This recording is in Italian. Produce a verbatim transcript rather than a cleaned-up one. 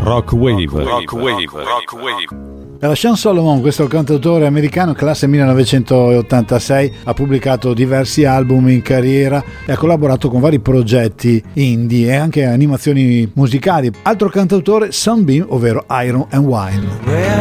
Rock Wave. Rock Wave. Rock Wave. Era Sean Solomon, questo cantautore americano, classe millenovecentottantasei, ha pubblicato diversi album in carriera e ha collaborato con vari progetti indie e anche animazioni musicali. Altro cantautore, Sunbeam, ovvero Iron and Wine.